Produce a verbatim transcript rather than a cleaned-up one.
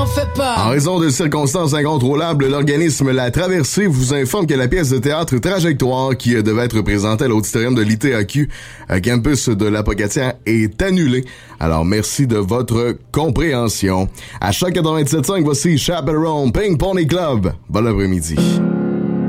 fais pas. En raison de circonstances incontrôlables, l'organisme La Traversée vous informe que la pièce de théâtre Trajectoire, qui devait être présentée à l'auditorium de l'I T A Q, à campus de l'Apocatière, est annulée. Alors, merci de votre compréhension. À Choc quatre-vingt-dix-sept virgule cinq, voici Chaperone Ping Pony Club. Bon après-midi.